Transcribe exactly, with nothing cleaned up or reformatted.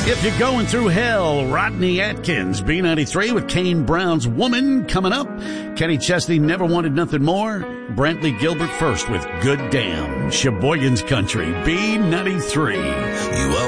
If you're going through hell, Rodney Atkins, B ninety-three with Kane Brown's Woman coming up. Kenny Chesney, Never Wanted Nothing More. Brantley Gilbert first with Good Damn. Sheboygan's Country, B ninety-three. You